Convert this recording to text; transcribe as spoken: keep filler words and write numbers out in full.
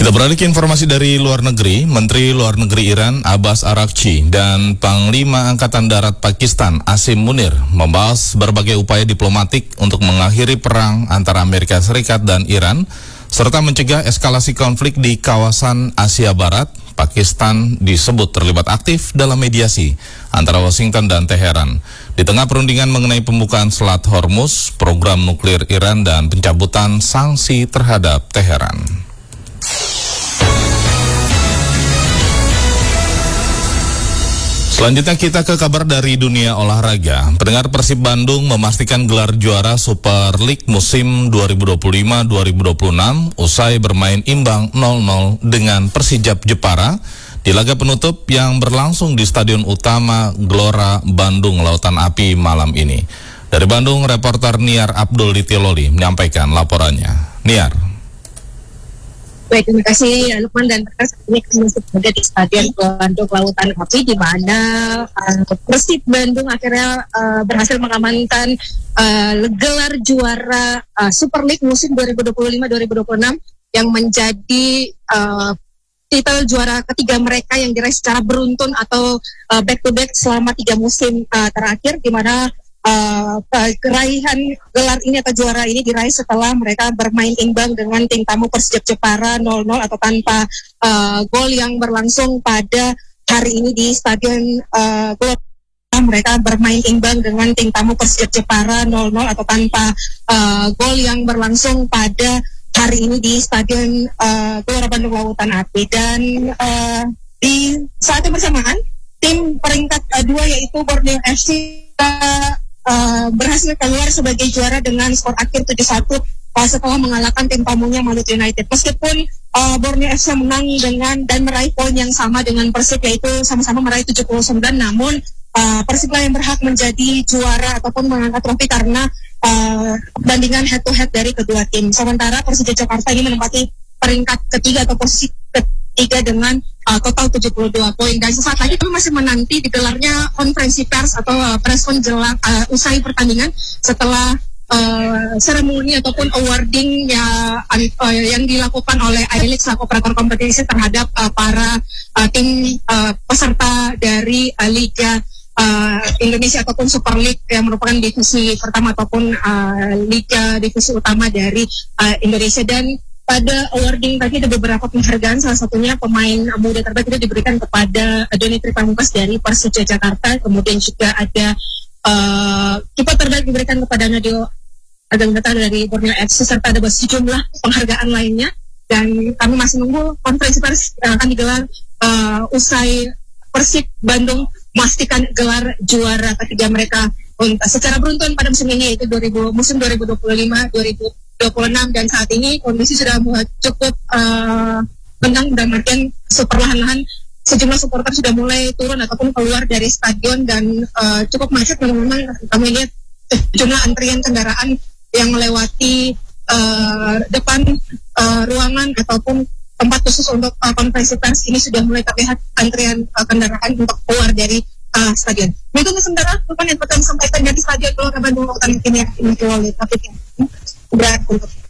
Kita beralih ke informasi dari luar negeri. Menteri Luar Negeri Iran Abbas Araghchi dan Panglima Angkatan Darat Pakistan Asim Munir membahas berbagai upaya diplomatik untuk mengakhiri perang antara Amerika Serikat dan Iran serta mencegah eskalasi konflik di kawasan Asia Barat. Pakistan disebut terlibat aktif dalam mediasi antara Washington dan Teheran di tengah perundingan mengenai pembukaan Selat Hormuz, program nuklir Iran, dan pencabutan sanksi terhadap Teheran. Selanjutnya kita ke kabar dari dunia olahraga. Pendengar, Persib Bandung memastikan gelar juara Super League musim dua ribu dua puluh lima dua ribu dua puluh enam usai bermain imbang nol nol dengan Persijap Jepara di laga penutup yang berlangsung di Stadion Utama Gelora Bandung Lautan Api malam ini. Dari Bandung, reporter Niar Abdul Ditiloli menyampaikan laporannya. Niar. Baik, terima kasih Lukman dan rekan. Saat ini kami berada di Stadion Bandung Lautan Api, di mana uh, Persib Bandung akhirnya uh, berhasil mengamankan uh, gelar juara uh, Super League musim dua ribu dua puluh lima dua ribu dua puluh enam yang menjadi uh, titel juara ketiga mereka yang diraih secara beruntun atau uh, back to back selama tiga musim uh, terakhir, di mana Uh, keraihan gelar ini atau juara ini diraih setelah mereka bermain imbang dengan tim tamu Persijap Jepara nol nol atau tanpa uh, gol yang berlangsung pada hari ini di Stadion uh, Gelora. Mereka bermain imbang dengan tim tamu Persijap Jepara nol nol atau tanpa uh, gol yang berlangsung pada hari ini di Stadion uh, Gelora Bandung Lautan Api. Dan uh, di saat yang bersamaan, tim peringkat uh, dua yaitu Borneo F C uh, Uh, berhasil keluar sebagai juara dengan skor akhir tujuh satu uh, setelah mengalahkan tim tamunya Maluku United. Meskipun uh, Borneo F C menang dengan dan meraih poin yang sama dengan Persib, yaitu sama-sama meraih tujuh puluh sembilan, namun uh, Persib lah yang berhak menjadi juara ataupun mengangkat trofi karena uh, bandingan head to head dari kedua tim. Sementara Persija Jakarta ini menempati peringkat ketiga atau posisi ketiga dengan uh, total tujuh puluh dua poin. Dan sesaat lagi kami masih menanti digelarnya konferensi pers atau uh, press con jelang uh, usai pertandingan setelah uh, seremoni ataupun awarding ya, uh, yang dilakukan oleh I-League selaku operator kompetisi terhadap uh, para uh, tim uh, peserta dari uh, Liga uh, Indonesia ataupun Super League yang merupakan divisi pertama ataupun uh, Liga divisi utama dari uh, Indonesia. Dan pada awarding tadi ada beberapa penghargaan, salah satunya pemain muda terbaik itu diberikan kepada Doni Tripamungkas dari Persija Jakarta, kemudian juga ada uh, kiper terbaik diberikan kepada Nadio Aganggata dari Borneo F C, serta ada sejumlah penghargaan lainnya. Dan kami masih menunggu konferensi pers yang akan digelar uh, usai Persib Bandung memastikan gelar juara ketiga mereka untuk, secara beruntun pada musim ini, yaitu dua ribu, musim dua ribu dua puluh lima dua ribu dua puluh enam. Dan saat ini kondisi sudah cukup uh, tenang, dan makin perlahan-lahan sejumlah supporter sudah mulai turun ataupun keluar dari stadion, dan uh, cukup macet. Memang kami lihat sejumlah antrian kendaraan yang melewati uh, depan uh, ruangan ataupun tempat khusus untuk uh, konferensi pers ini sudah mulai terlihat antrian uh, kendaraan untuk keluar dari uh, stadion. Itu untuk sementara bukan yang pertama sampaikan dari Stadion Gelora Bandung Lautan Api ini, tapi berat untuk